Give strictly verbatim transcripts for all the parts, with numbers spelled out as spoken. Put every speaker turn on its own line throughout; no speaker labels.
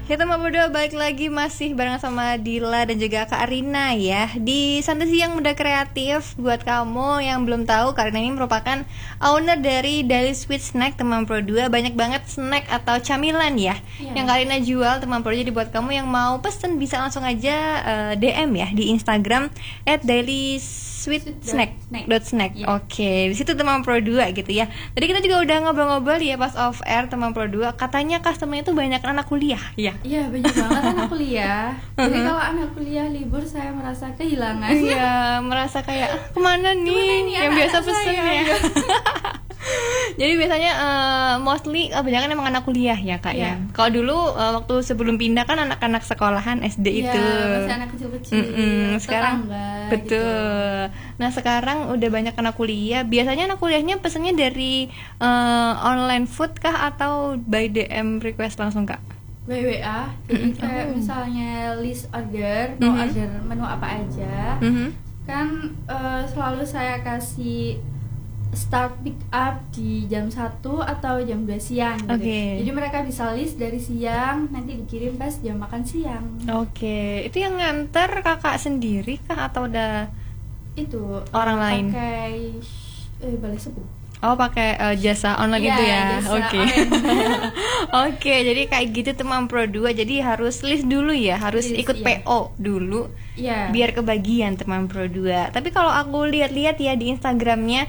Kita mau berdua balik lagi masih bareng sama Dila dan juga Kak Arina ya di Santai Siang Muda Kreatif. Buat kamu yang belum tahu, Kak Arina ini merupakan owner dari Daily Sweet Snack Teman Pro dua. Banyak banget snack atau camilan ya yeah. yang Kak Arina jual Teman Pro. Jadi buat kamu yang mau pesen bisa langsung aja uh, D M ya di Instagram at daily sweet snack dot snack. Yeah. Oke, okay. Di situ Teman Pro dua gitu ya. Tadi kita juga udah ngobrol-ngobrol ya pas off air Teman Pro dua. Katanya customer itu banyak anak kuliah ya.
Iya, banyak banget anak kuliah. Jadi kalau anak kuliah libur saya merasa kehilangan.
Iya, merasa kayak ah, kemana nih kemana ini yang biasa pesen ya. Jadi biasanya uh, mostly kebanyakan emang anak kuliah ya Kak yeah. ya. Kalau dulu uh, waktu sebelum pindah kan anak-anak sekolahan S D yeah, itu. Iya,
masih anak kecil-kecil.
Sekarang
tetangga,
betul.
Gitu.
Nah sekarang udah banyak anak kuliah. Biasanya anak kuliahnya pesennya dari uh, online food kah atau by D M request langsung Kak?
By W A. Jadi mm-hmm. kayak oh. misalnya list order, mau mm-hmm. order menu apa aja. Mm-hmm. Kan uh, selalu saya kasih start pick up di jam satu atau jam dua siang gitu. Okay. Jadi mereka bisa list dari siang, nanti dikirim pas jam makan siang.
Oke, okay. Itu yang nganter kakak sendiri kah atau udah
itu
orang lain?
Pakai eh balai sepuh.
Oh, pakai uh, jasa online yeah, itu ya. Oke. Oke, okay, jadi kayak gitu Teman Pro dua. Jadi harus list dulu ya, harus list, ikut yeah. P O dulu. Yeah. Biar kebagian Teman Pro dua. Tapi kalau aku lihat-lihat ya di Instagramnya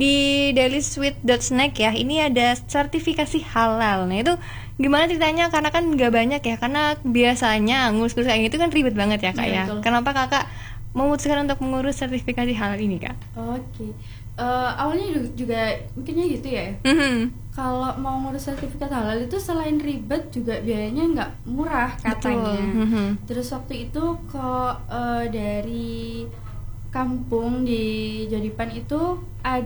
di daily sweet dot snack ya, ini ada sertifikasi halal. Nah, itu gimana ceritanya? Karena kan nggak banyak ya. Karena biasanya ngurus-ngurus kayak gitu kan ribet banget ya, Kak yeah, ya. Betul. Kenapa Kakak memutuskan untuk mengurus sertifikasi halal ini, Kak?
Oke. Okay. Uh, awalnya juga mikirnya gitu ya. Mm-hmm. Kalau mau ngurus sertifikat halal itu selain ribet juga biayanya nggak murah katanya. Mm-hmm. Terus waktu itu kok uh, dari kampung di Jodipan itu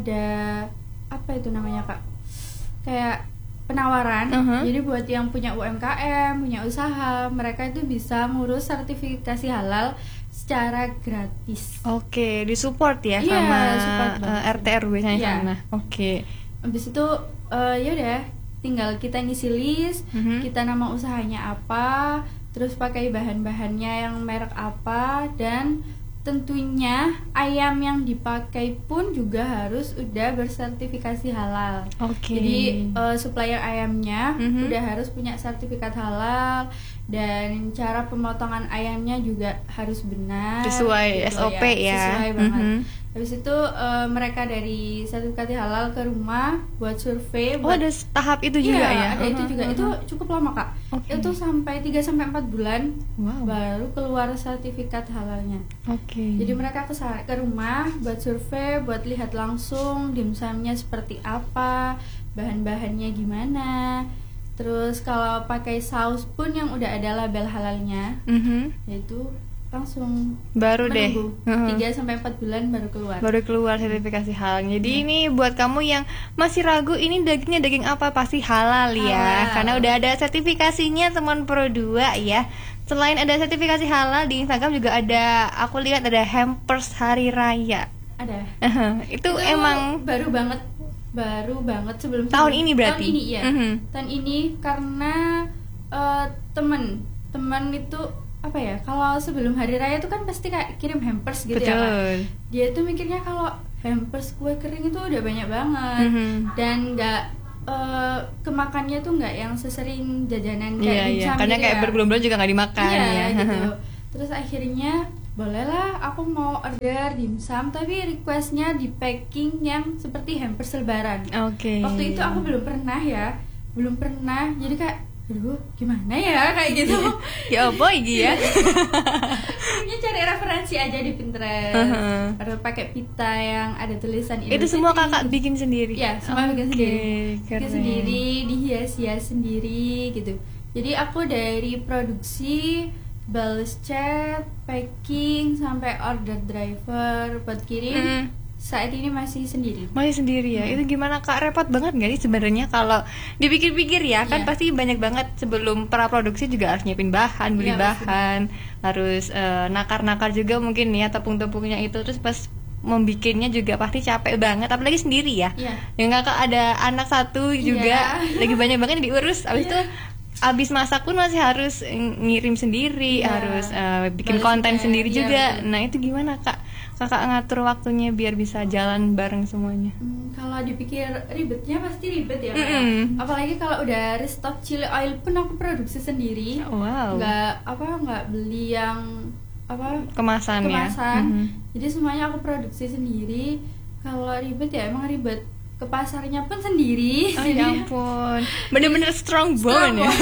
ada apa itu namanya Kak? Kayak penawaran. Uh-huh. Jadi buat yang punya U M K M, punya usaha, mereka itu bisa ngurus sertifikasi halal secara gratis.
Oke, disupport ya
yeah,
sama
uh,
R T R W-nya yeah. sana. Oke.
Habis itu uh, ya udah tinggal kita ngisi list, mm-hmm. kita nama usahanya apa, terus pakai bahan-bahannya yang merek apa, dan tentunya ayam yang dipakai pun juga harus udah bersertifikasi halal.
Oke.
Jadi uh, supplier ayamnya mm-hmm. udah harus punya sertifikat halal, dan cara pemotongan ayamnya juga harus benar
sesuai
gitu
S O P ya, ya.
Sesuai banget. Mm-hmm. Habis itu uh, mereka dari sertifikat halal ke rumah buat survei.
Oh,
buat,
ada tahap itu juga
iya,
ya?
ada uh-huh, itu juga.
Uh-huh.
Itu cukup lama Kak. Okay. Itu sampai tiga sampai empat bulan wow. baru keluar sertifikat halalnya.
Oke. Okay.
Jadi mereka ke ke rumah buat survei, buat lihat langsung dimsumnya seperti apa, bahan-bahannya gimana. Terus kalau pakai saus pun yang udah ada label halalnya, mm-hmm. yaitu langsung
baru
menunggu
deh
tiga sampai empat bulan baru keluar.
Baru keluar sertifikasi halal. Jadi hmm. ini buat kamu yang masih ragu ini dagingnya daging apa, pasti halal, halal ya. Karena udah ada sertifikasinya Teman Pro dua ya. Selain ada sertifikasi halal di Instagram juga ada, aku lihat ada hampers hari raya.
Ada.
itu, itu
emang baru banget. Baru banget sebelum
tahun
sebelum,
ini berarti.
Tahun ini ya.
Uh-huh.
Tahun ini karena uh, teman teman itu apa ya, kalau sebelum hari raya itu kan pasti kayak kirim hampers gitu. Betul. Ya kan. Dia tuh mikirnya kalau hampers kue kering itu udah banyak banget, mm-hmm. dan nggak uh, kemakannya tuh nggak yang sesering jajanan kayak
yeah,
dimsum
yeah. Karena
gitu
kayak
ya.
berbulan-bulan juga nggak dimakan
yeah,
ya
gitu. Terus akhirnya bolehlah aku mau order dimsum tapi requestnya di packing yang seperti hampers lebaran.
Oke. Okay.
Waktu itu aku belum pernah ya belum pernah jadi kayak aduh gimana ya kayak gitu.
Ya apa iki ya.
Ini cari referensi aja di Pinterest. Uh-huh. Harus pakai pita yang ada tulisan
Itu semua Kakak bikin sendiri?
Ya, semua okay, bikin sendiri.
Keren.
Bikin sendiri, dihias-hias sendiri gitu. Jadi aku dari produksi, balas chat, packing sampai order driver buat kirim. Mm. Saat ini masih sendiri.
Masih sendiri ya. Hmm. Itu gimana Kak? Repot banget nggak sih sebenarnya kalau dipikir-pikir ya? Kan yeah. pasti banyak banget sebelum pra produksi juga harus nyiapin bahan, beli yeah, bahan, pasti. Harus uh, nakar-nakar juga mungkin ya tepung-tepungnya itu. Terus pas membikinnya juga pasti capek banget, apalagi sendiri ya. Yeah. Yang Kakak ada anak satu juga, yeah. lagi banyak banget yang diurus. Abis yeah. itu abis masak pun masih harus ngirim sendiri, yeah. harus uh, bikin Balik konten kayak, sendiri yeah, juga. Betul. Nah itu gimana kak? Kakak ngatur waktunya biar bisa jalan bareng semuanya?
Hmm, kalau dipikir ribetnya pasti ribet ya, mm-hmm. apalagi kalau udah restock chili oil pun aku produksi sendiri.
Wow.
Nggak apa nggak beli yang apa
kemasan,
kemasan.
Ya. Mm-hmm.
Jadi semuanya aku produksi sendiri. Kalau ribet ya emang ribet. Ke pasarnya pun sendiri.
Oh ya ampun, bener-bener strong bone ya.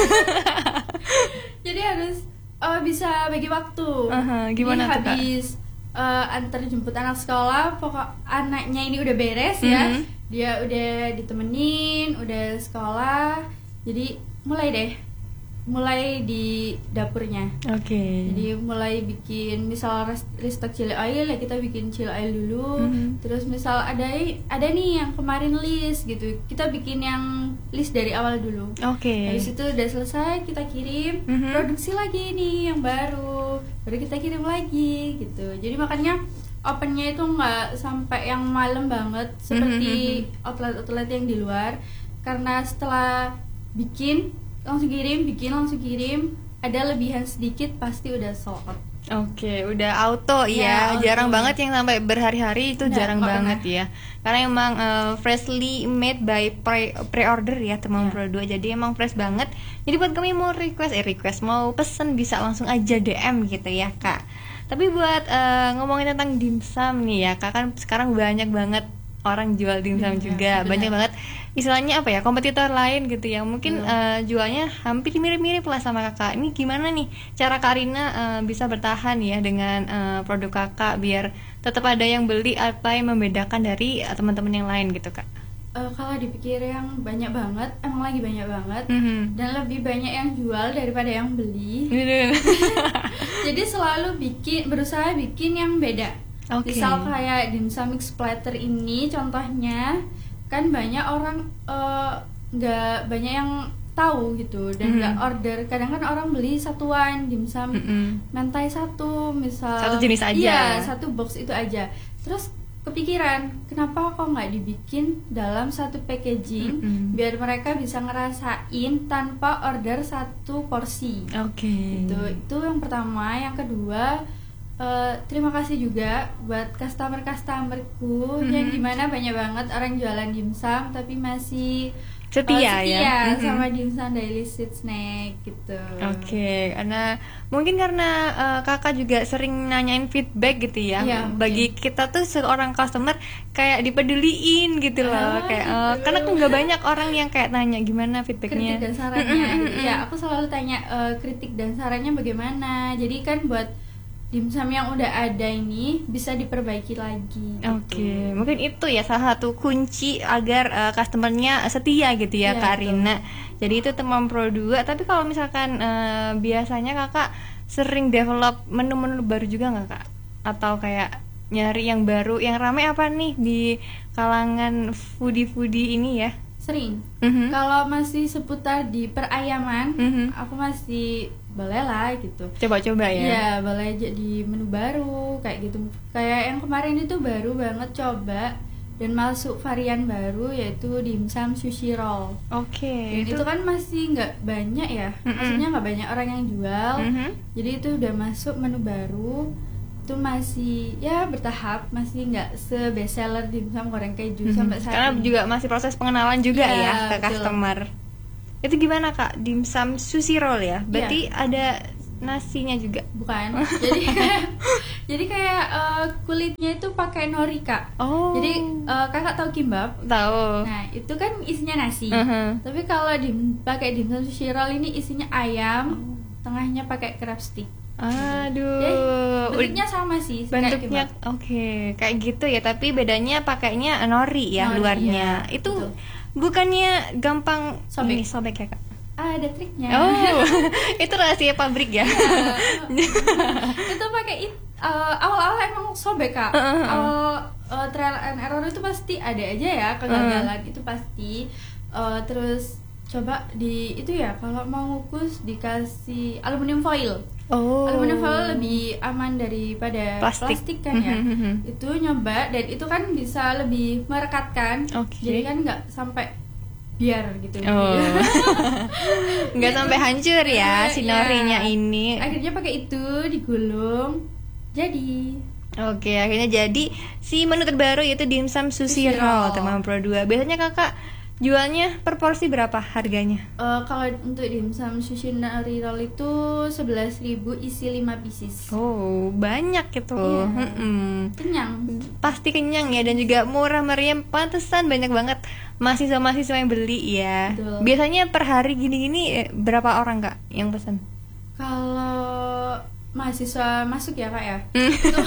Jadi harus uh, bisa bagi waktu.
Uh-huh, gimana
Jadi
tuh
habis uh, antar jemput anak sekolah, pokok anaknya ini udah beres ya, mm-hmm. dia udah ditemenin, udah sekolah, jadi mulai deh, mulai di dapurnya.
Oke. Okay.
Jadi mulai bikin misal restock chili oil ya kita bikin chili oil dulu. Mm-hmm. Terus misal ada ada nih yang kemarin list gitu, kita bikin yang list dari awal dulu.
Oke. Okay.
Habis itu udah selesai kita kirim, mm-hmm. produksi lagi nih yang baru, baru kita kirim lagi gitu. Jadi makanya opennya itu nggak sampai yang malam banget seperti mm-hmm. outlet-outlet yang di luar, karena setelah bikin langsung kirim, bikin langsung kirim, ada lebihan sedikit pasti udah sold out.
Oke, udah auto ya, ya jarang auto. Banget yang sampai berhari-hari itu. Nggak, jarang banget pernah. Ya, karena emang uh, freshly made by pre pre-order ya teman Pro dua, jadi emang fresh banget. Jadi buat kami mau request, eh request mau pesen bisa langsung aja D M gitu ya kak. Tapi buat uh, ngomongin tentang dimsum nih ya kak, kan sekarang banyak banget orang jual dimsum ya, juga, bener. Banyak banget istilahnya apa ya, kompetitor lain gitu yang mungkin uh, jualnya hampir mirip-mirip lah sama kakak. Ini gimana nih cara Kak Rina uh, bisa bertahan ya dengan uh, produk kakak biar tetap ada yang beli apa yang membedakan dari uh, teman-teman yang lain gitu kak?
Uh, kalau dipikir yang banyak banget, emang lagi banyak banget, mm-hmm. dan lebih banyak yang jual daripada yang beli. Jadi selalu bikin, berusaha bikin yang beda. Okay. Misal kayak dimsum mix platter ini contohnya, kan banyak orang nggak uh, banyak yang tahu gitu dan nggak mm-hmm. order. Kadang kan orang beli satuan dimsum mm-hmm. mentai satu misal,
satu jenis aja,
iya satu box itu aja. Terus kepikiran kenapa kok nggak dibikin dalam satu packaging, mm-hmm. biar mereka bisa ngerasain tanpa order satu porsi.
Oke. Okay.
Itu itu yang pertama. Yang kedua, Uh, terima kasih juga buat customer-customerku, mm-hmm. yang dimana banyak banget orang jualan dimsum tapi masih
setia,
uh, setia
ya
sama mm-hmm. dimsum Daily Sweet Snack gitu.
Oke, okay. karena mungkin karena uh, kakak juga sering nanyain feedback gitu ya, ya bagi okay. kita tuh seorang customer kayak dipeduliin gitu loh, ah, kayak gitu. Uh, karena aku nggak banyak orang yang kayak nanya gimana feedbacknya,
kritik dan sarannya. Ya aku selalu tanya uh, kritik dan sarannya bagaimana. Jadi kan buat dimsum yang udah ada ini bisa diperbaiki lagi.
Oke, okay. Mungkin itu ya salah satu kunci agar uh, customernya setia gitu ya, ya Kak Rina. Jadi itu teman Pro dua. Tapi kalau misalkan uh, biasanya kakak sering develop menu-menu baru juga nggak kak? Atau kayak nyari yang baru, yang ramai apa nih di kalangan foodie-foodie ini ya?
Sering.
Mm-hmm.
Kalau masih seputar di perayaman, mm-hmm. aku masih boleh lah gitu.
Coba-coba ya.
Iya, boleh jadi menu baru kayak gitu. Kayak yang kemarin itu baru banget coba dan masuk varian baru yaitu dimsum sushi roll.
Oke. Okay,
itu... itu kan masih nggak banyak ya. Mm-hmm. Maksudnya nggak banyak orang yang jual. Mm-hmm. Jadi itu udah masuk menu baru. Itu masih ya bertahap, masih nggak se-best seller dimsum goreng keju mm-hmm. sampai saat
Karena
ini.
juga masih proses pengenalan juga ya, ya ke
betul.
customer. Itu gimana kak? Dimsum sushi roll ya? Berarti yeah. ada nasinya juga?
Bukan. Jadi jadi kayak uh, kulitnya itu pakai nori kak.
Oh.
Jadi uh, kakak tahu kimbap?
Tahu.
Nah itu kan isinya nasi.
Uh-huh.
Tapi kalau dim pakai dimsum sushi roll ini isinya ayam, oh. tengahnya pakai crab stick.
Aduh.
Jadi, bentuknya sama sih.
Bentuknya oke okay. kayak gitu ya. Tapi bedanya pakainya nori ya, nori, luarnya. Ya, itu betul. Bukannya gampang
sobek,
ini, sobek ya kak?
Ah, ada triknya.
Oh, itu rahasia pabrik ya?
ya itu pakai uh, awal-awal emang sobek kak. Uh-huh. Awal uh, trial and error itu pasti ada aja ya kegagalan, uh-huh. itu pasti. Uh, terus coba di itu ya kalau mau ngukus dikasih aluminium foil.
Oh.
Aluminium foil lebih aman daripada plastik, plastik kan ya. Mm-hmm. Itu nyoba dan itu kan bisa lebih merekatkan.
Okay.
Jadi kan nggak sampai biar gitu.
Oh. Nggak sampai hancur ya si norinya
ya.
ini.
Akhirnya pakai itu digulung jadi.
Oke, akhirnya jadi si menu terbaru yaitu dimsum sushi roll teman Pro dua. Biasanya kakak jualnya per porsi berapa harganya?
Uh, kalau untuk dimsum sushi nori roll itu sebelas ribu isi lima pieces.
Oh, banyak gitu.
Yeah.
Hmm.
Kenyang.
Pasti kenyang ya, dan juga murah meriah, pantesan banyak banget mahasiswa-mahasiswa yang beli ya.
Betul.
Biasanya per hari gini-gini berapa orang Kak yang pesan?
Kalau mahasiswa masuk ya Kak ya. Itu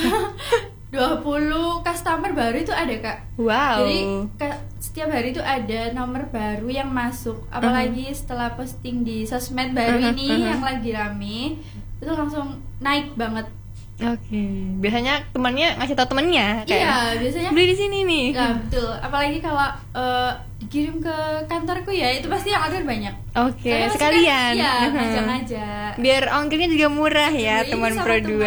dua puluh customer baru itu ada Kak.
Wow.
Jadi ka- setiap hari itu ada nomor baru yang masuk. Apalagi uh-huh. setelah posting di sosmed baru uh-huh. ini uh-huh. yang lagi rame, itu langsung naik banget.
Oke, okay. Biasanya temannya ngasih tau temennya kayak,
iya, biasanya
beli di sini nih.
Nah, betul. Apalagi kalau uh, dikirim ke kantorku ya, itu pasti yang order banyak.
Oke, okay, sekalian.
Iya, ngajak-ngajak.
Biar ongkirnya juga murah ya, jadi teman Pro dua.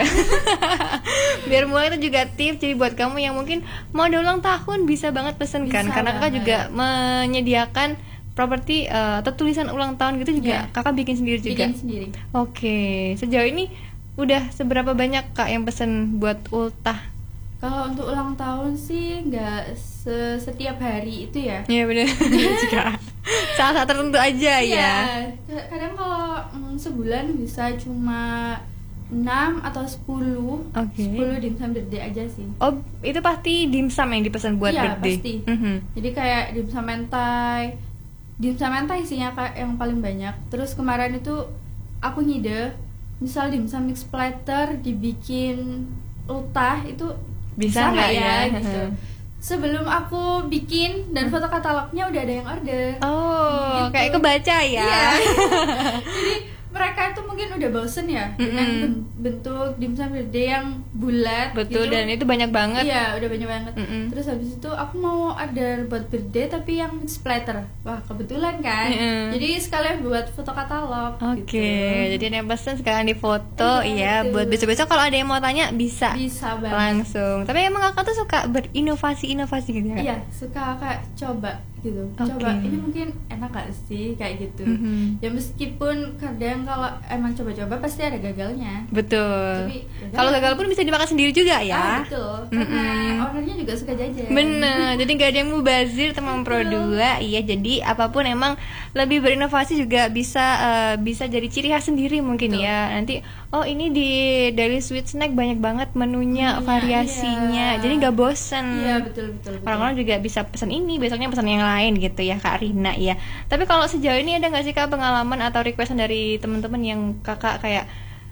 Biar murah itu juga tips. Jadi buat kamu yang mungkin mau ada ulang tahun bisa banget pesen kan, karena kakak juga menyediakan properti uh, atau tulisan ulang tahun gitu juga. Yeah. Kakak bikin sendiri juga.
Bikin sendiri.
Oke, okay. Sejauh ini udah seberapa banyak Kak yang pesen buat ultah?
Kalau untuk ulang tahun sih nggak setiap hari itu ya.
Iya benar. Juga saat-saat tertentu aja ya.
Iya. Kadang kalau mm, sebulan bisa cuma enam atau sepuluh.
Okay.
sepuluh dimsum birthday aja sih.
Oh, itu pasti dimsum yang dipesan buat
iya,
birthday. Iya,
pasti.
Mm-hmm.
Jadi kayak dimsum mentai. Dimsum mentai isinya yang paling banyak. Terus kemarin itu aku ngide misal dimsum mix platter dibikin ultah itu
bisa nggak ya,
ya gitu. Sebelum aku bikin dan foto katalognya udah ada yang order.
Oh, gitu. Kayak kebaca ya.
Iya. Jadi mereka itu mungkin udah bosen ya mm-hmm. dengan bentuk dimsum birthday yang bulat.
Betul, gitu. Dan itu banyak banget.
Iya, udah banyak banget.
Mm-hmm.
Terus habis itu aku mau order buat birthday tapi yang splatter. Wah, kebetulan kan. Mm-hmm. Jadi sekalian buat foto katalog.
Oke, okay. Gitu. Jadi yang pesen sekalian di foto
iya,
ya. Buat besok-besok kalau ada yang mau tanya bisa.
Bisa banget.
Langsung. Tapi emang kakak tuh suka berinovasi-inovasi gitu ya?
Iya, suka kak coba gitu. Okay. Coba ini mungkin enak gak sih kayak gitu. Mm-hmm. Ya meskipun kadang kalau emang coba-coba pasti ada gagalnya.
Betul. Kalau gagal pun bisa dimakan sendiri juga ya.
Ah, betul. Karena mm-hmm. ownernya juga suka jajan.
Bener. Jadi gak ada yang mubazir teman Pro dua. Iya, jadi apapun emang lebih berinovasi juga bisa uh, bisa jadi ciri khas sendiri mungkin. Betul. Ya. Nanti oh ini di Daily Sweet Snack banyak banget menunya, menunya variasinya. Iya. Jadi gak bosen.
Iya, betul betul. betul.
Orang-orang juga bisa pesan ini, besoknya pesan yang lain gitu ya Kak Rina ya. Tapi kalau sejauh ini ada nggak sih Kak pengalaman atau requestan dari teman-teman yang Kakak kayak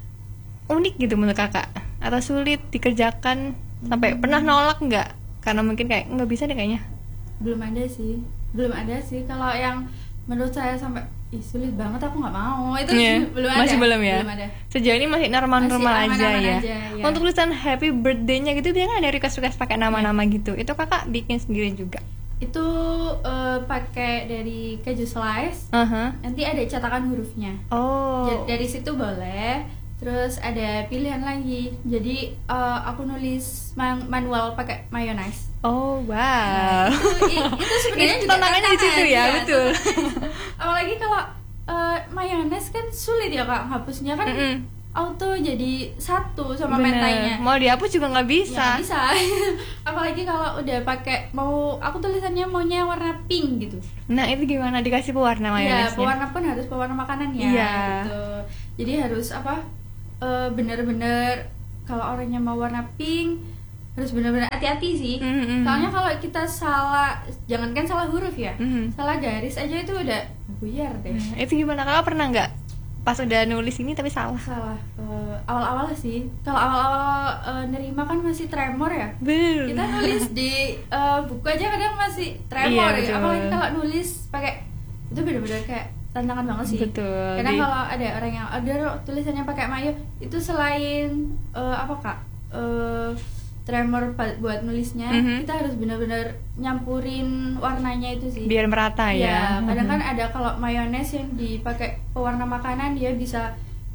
unik gitu menurut Kakak atau sulit dikerjakan sampai hmm. pernah nolak nggak? Karena mungkin kayak nggak bisa deh kayaknya.
Belum ada sih, belum ada sih. Kalau yang menurut saya sampai ih sulit banget aku nggak mau itu yeah. belum ada.
Masih belum ya?
Belum ada.
Sejauh ini masih normal-normal aja,
aja
ya.
aja ya.
Untuk tulisan happy birthday-nya gitu biasanya ada request-request pakai nama-nama yeah. gitu. Itu Kakak bikin sendiri juga?
Itu uh, pakai dari keju slice,
uh-huh.
nanti ada cetakan hurufnya.
Oh.
Jadi dari situ boleh. Terus ada pilihan lagi. Jadi uh, aku nulis man- manual pakai mayonnaise.
Oh wow.
Nah, itu, itu sebenarnya juga
tantangannya di situ ya, ya betul.
Apalagi kalau uh, mayonnaise kan sulit ya Kak hapusnya kan. Mm-mm. Auto jadi satu sama
bener.
Mentainya.
Mau dihapus juga nggak bisa.
Ya, bisa. Apalagi kalau udah pakai mau aku tulisannya maunya warna pink gitu.
Nah itu gimana dikasih pewarna mayonesnya?
Iya, pewarna pun harus pewarna makanan ya.
Iya.
Gitu. Jadi harus apa? E, bener-bener kalau orangnya mau warna pink harus benar-benar hati-hati sih. Mm-hmm. Soalnya kalau kita salah, jangankan salah huruf ya, mm-hmm. salah garis aja itu udah buyar deh.
Nah, itu gimana? Kakak pernah nggak? Pas udah nulis ini tapi salah.
Salah. Uh, awal-awal sih. Kalau awal-awal uh, nerima kan masih tremor ya.
Bener.
Kita nulis di uh, buku aja kadang masih tremor
iya,
ya. Apalagi kalau nulis pakai itu benar-benar kayak tantangan banget sih.
Betul.
Karena
di...
kalau ada orang yang order tulisannya pakai mayo, itu selain uh, apa Kak? Uh, tremor buat nulisnya, mm-hmm. kita harus benar-benar nyampurin warnanya itu sih
biar merata ya,
ya kadang kan ada kalau mayones yang dipakai pewarna makanan dia bisa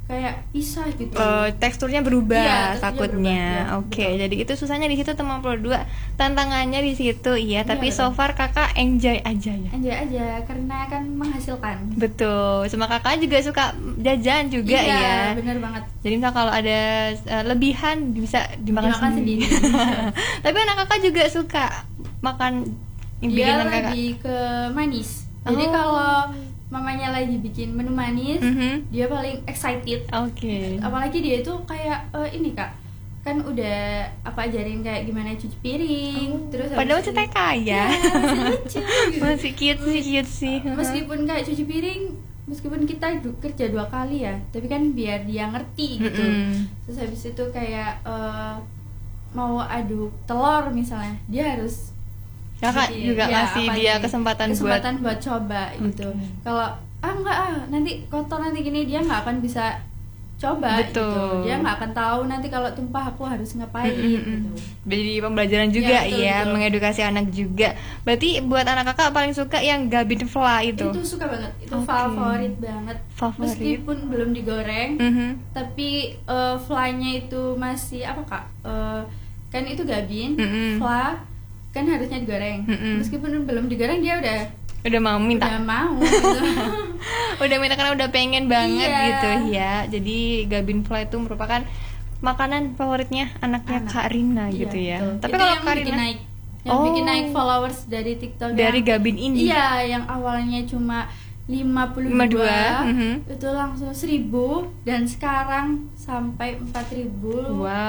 kayak pisah gitu.
Uh, teksturnya berubah
iya,
takutnya. Oke, okay, jadi itu susahnya di situ teman Pro dua, tantangannya di situ iya, iya tapi betul. So far kakak enjoy aja ya.
Enjoy aja karena kan menghasilkan.
Betul, sama kakak juga suka jajan juga
iya,
ya.
Iya, benar banget.
Jadi misal kalau ada uh, lebihan bisa dimakan,
dimakan sendiri. sendiri.
Tapi anak kakak juga suka makan
bikinan kakak. Dia lebih ke manis. Oh. Jadi kalau mamanya lagi bikin menu manis, mm-hmm. dia paling excited.
Oke. Okay.
Apalagi dia itu kayak uh, ini kak, kan udah apa ajarin kayak gimana cuci piring, oh. terus
padahal masih T K ya.
Ya masih lucu. Gitu.
Masih cute sih cute sih.
Meskipun kayak cuci piring, meskipun kita kerja dua kali ya, tapi kan biar dia ngerti gitu. Mm-hmm. Terus habis itu kayak uh, mau aduk telur misalnya, dia harus
kakak jadi, juga ya, kasih dia ini? kesempatan,
kesempatan
buat,
buat coba gitu. Okay. Kalau ah enggak ah nanti kotor nanti gini, dia nggak akan bisa coba. Betul. Gitu. Dia nggak akan tahu nanti kalau tumpah aku harus ngapain. Mm-hmm. Gitu.
Jadi pembelajaran juga ya, betul, ya betul. Mengedukasi anak juga. Berarti buat anak kakak paling suka yang Gabin Fla itu.
Itu suka banget. Itu okay. favorit banget.
Favorit.
Meskipun belum digoreng, mm-hmm. tapi uh, flanya itu masih apa kak? Uh, kan itu Gabin, mm-hmm. Fla kan harusnya digoreng. Mm-mm. Meskipun belum digoreng dia udah
udah mau minta.
Udah mau gitu.
Udah minta karena udah pengen banget
iya.
gitu ya. Jadi Gabin Fla itu merupakan makanan favoritnya anaknya Anak. Kak Rina iya, gitu ya.
Betul.
Tapi
itu
kalau
yang
Kak
bikin
Rina
naik, yang
oh,
bikin naik followers dari TikTok
dari
yang,
Gabin ini.
Iya, yang awalnya cuma lima puluh dua mm-hmm. itu langsung seribu dan sekarang sampai empat ribu.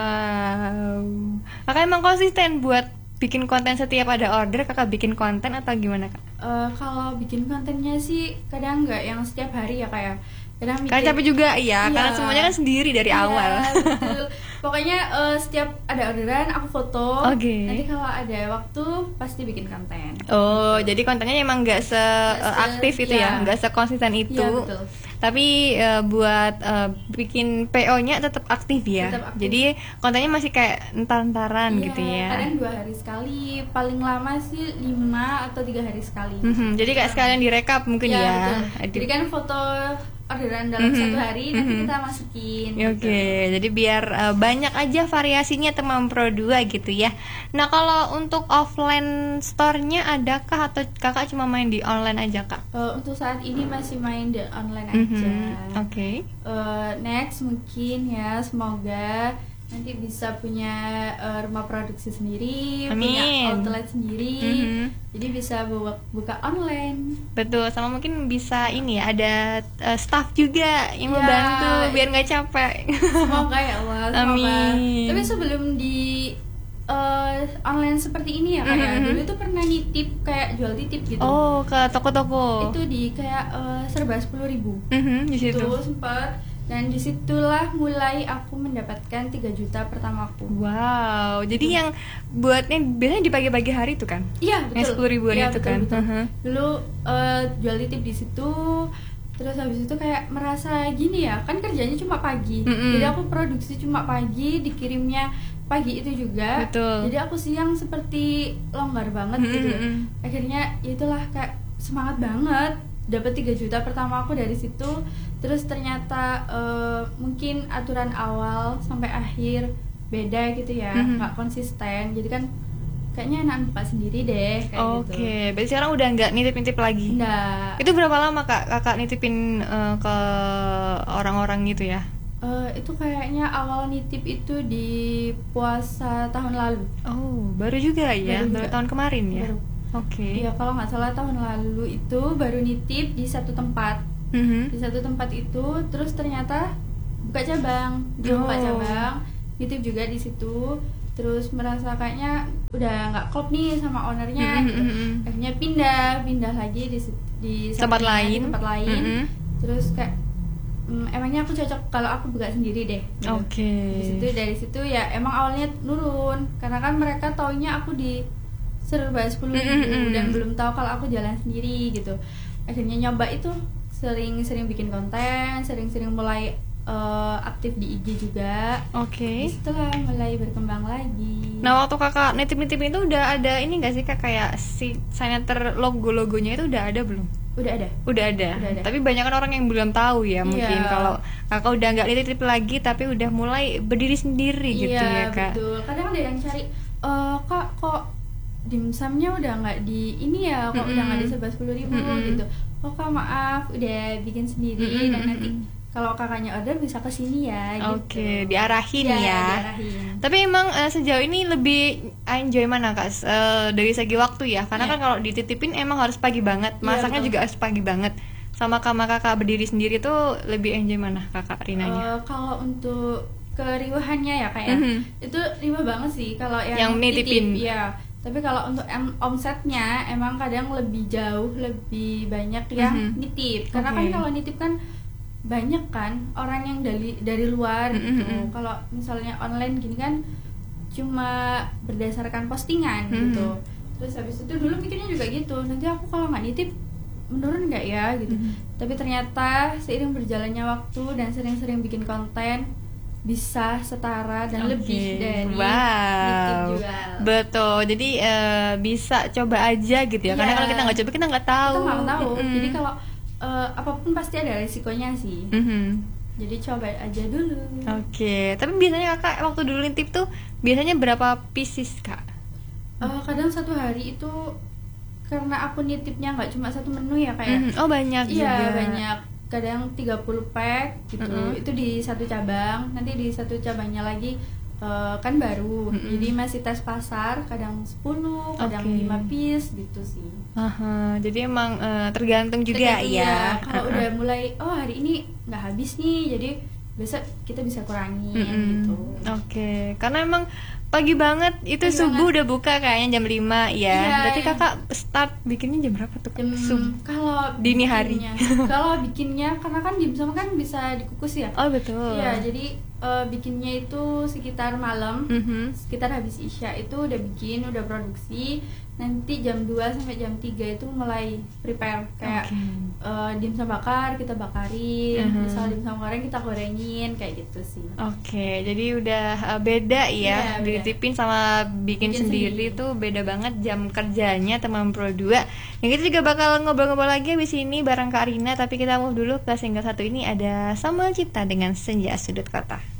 Wow. Kakak emang konsisten buat bikin konten setiap ada order, kakak bikin konten atau gimana kak?
Uh, kalau bikin kontennya sih kadang nggak yang setiap hari ya kayak kadang bikin,
karena capek juga ya,
iya,
karena semuanya kan sendiri dari
iya,
awal.
Betul. Pokoknya uh, setiap ada orderan aku foto.
Okay.
Nanti kalau ada waktu pasti bikin konten.
Oh, gitu. Jadi kontennya emang nggak seaktif se, itu ya, nggak sekonsisten itu.
Iya, betul.
Tapi uh, buat uh, bikin P O-nya tetap aktif ya.
Tetap aktif.
Jadi kontennya masih kayak entar-entaran
iya,
gitu ya.
Kadang dua hari sekali, paling lama sih lima atau tiga hari sekali.
Mm-hmm. Jadi kayak sekalian direkap mungkin ya.
ya. Jadi kan foto orderan dalam mm-hmm. satu hari nanti mm-hmm. kita masukin.
Oke, okay. Gitu. Jadi biar uh, banyak aja variasinya teman Pro dua gitu ya. Nah kalau untuk offline store-nya adakah atau kakak cuma main di online aja kak?
Uh, untuk saat ini masih main di online
mm-hmm.
aja.
Oke. Okay.
Uh, next mungkin ya semoga nanti bisa punya uh, rumah produksi sendiri,
Amin.
punya outlet sendiri, mm-hmm. jadi bisa buka, buka online.
Betul, sama mungkin bisa ini ya ada uh, staff juga yang
ya,
membantu biar nggak capek.
Semoga ya Allah. Semoga.
Amin.
Tapi sebelum di uh, online seperti ini ya kayak mm-hmm. dulu tuh pernah nitip kayak jual titip gitu.
Oh, ke toko-toko.
Itu di kayak uh, serba sepuluh ribu.
Mm-hmm, di situ.
Itu sempat. Dan disitulah mulai aku mendapatkan tiga juta pertamaku.
Wow, jadi hmm. yang buatnya biasanya di pagi-pagi hari itu kan?
Iya, betul.
Yang sepuluh ribuan
ya,
itu
betul,
kan?
Betul.
Uh-huh.
Dulu uh, jual titip di situ, terus habis itu kayak merasa gini ya, kan kerjanya cuma pagi. Mm-hmm. Jadi aku produksi cuma pagi, dikirimnya pagi itu juga.
Betul.
Jadi aku siang seperti longgar banget mm-hmm. gitu. Akhirnya itulah kayak semangat banget. Dapat tiga juta pertama aku dari situ. Terus ternyata uh, mungkin aturan awal sampai akhir beda gitu ya, nggak mm-hmm. konsisten. Jadi kan kayaknya enak buka sendiri deh kayak
Oke,
gitu.
Oke, berarti sekarang udah nggak nitip-nitip lagi?
Nggak.
Itu berapa lama kak kakak nitipin uh, ke orang-orang gitu ya?
Uh, itu kayaknya awal nitip itu di puasa tahun lalu.
Oh, baru juga ya? Baru, baru juga. Tahun kemarin ya? Baru. Oke. Okay.
Iya, kalau nggak salah tahun lalu itu baru nitip di satu tempat. Mm-hmm. Di satu tempat itu, terus ternyata buka cabang, dia oh. buka cabang, nitip juga di situ. Terus merasa kayaknya udah nggak klop nih sama ownernya, mm-hmm. gitu. Akhirnya pindah, pindah lagi di di
tempat lain,
di tempat lain.
Mm-hmm.
Terus kayak mm, emangnya aku cocok kalau aku buka sendiri deh. Gitu.
Oke. Okay.
Di situ dari situ ya emang awalnya nurun, karena kan mereka taunya aku di serba sepuluh ribu mm-hmm. dan belum tahu kalau aku jalan sendiri gitu. Akhirnya nyoba itu sering-sering bikin konten, sering-sering mulai uh, aktif di I G juga.
Oke. Okay.
Setelah mulai berkembang lagi.
Nah waktu kakak nitip-nitip itu udah ada ini nggak sih kak, kayak si signature logo-logonya itu udah ada belum?
Udah ada.
Udah ada.
Udah ada.
Tapi banyak kan orang yang belum tahu ya, mungkin yeah. kalau Kakak udah nggak nitip lagi tapi udah mulai berdiri sendiri gitu
iya,
ya Kak.
Betul. Kadang ada yang cari eh Kak kok dimsumnya udah nggak di ini ya, kok mm-hmm. udah nggak di sebelas puluh ribu mm-hmm. gitu. Oh Kak maaf udah bikin sendiri mm-hmm. dan nanti kalau kakaknya order bisa ke sini ya gitu.
Oke, diarahin ya. ya.
Diarahin.
Tapi emang uh, sejauh ini lebih enjoy mana Kak? Uh, dari segi waktu ya. Karena yeah. kan kalau dititipin emang harus pagi banget, masaknya yeah, juga harus pagi banget. Sama sama kakak berdiri sendiri tuh lebih enjoy mana Kakak Rinanya?
Uh, kalau untuk keriuhannya ya kayak mm-hmm. itu riuh banget sih kalau yang,
yang nitipin.
Titip, ya. Tapi kalau untuk em- omsetnya emang kadang lebih jauh, lebih banyak yang mm-hmm. nitip. Karena okay. kan kalau nitip kan banyak kan orang yang dari dari luar mm-hmm. gitu. Kalau misalnya online gini kan cuma berdasarkan postingan mm-hmm. gitu. Terus habis itu dulu mikirnya juga gitu. Nanti aku kalau nggak nitip menurun nggak ya gitu. Mm-hmm. Tapi ternyata seiring berjalannya waktu dan sering-sering bikin konten bisa setara dan okay. lebih dari
wow.
nitip jual.
Betul. Jadi uh, bisa coba aja gitu ya. Yeah. Karena kalau kita nggak coba kita nggak tahu.
Kita nggak tahu.
Mm-hmm.
Jadi kalau Uh, apapun pasti ada resikonya sih. Mm-hmm. Jadi coba aja dulu.
Oke, okay. Tapi biasanya kakak waktu dulu nitip tuh biasanya berapa pieces kak?
Uh, kadang satu hari itu karena aku nitipnya nggak cuma satu menu ya kayak.
Mm-hmm. Oh banyak
iya,
juga.
Iya banyak. Kadang tiga puluh pack gitu. Mm-hmm. Itu di satu cabang. Nanti di satu cabangnya lagi uh, kan baru. Mm-hmm. Jadi masih tes pasar. Kadang sepuluh, kadang okay. lima piece gitu sih.
Aha, jadi emang uh, tergantung juga tergantung ya.
Kalau uh-uh. udah mulai, oh hari ini nggak habis nih, jadi besok kita bisa kurangin mm-hmm. gitu.
Oke, okay. Karena emang pagi banget itu pagi subuh banget. Udah buka kayaknya jam lima ya. Iya, berarti iya. Kakak start bikinnya jam berapa tuh?
Jam sub- kalau
dini hari.
Kalau bikinnya karena kan dimsum kan bisa dikukus ya.
Oh betul.
Iya, jadi uh, bikinnya itu sekitar malam, mm-hmm. sekitar habis isya itu udah bikin, udah produksi. Nanti jam dua sampai jam tiga itu mulai prepare kayak okay. uh, dimsum bakar kita bakarin, uh-huh. misal dimsum goreng kita gorengin kayak gitu sih.
Oke, okay, jadi udah uh, beda ya, yeah, dititipin sama bikin, bikin sendiri, sendiri tuh beda banget jam kerjanya teman Pro dua. Yang kita juga bakal ngobrol-ngobrol lagi abis ini bareng Kak Rina, tapi kita move dulu ke single satu ini ada Samuel Cipta dengan Senja Sudut Kota.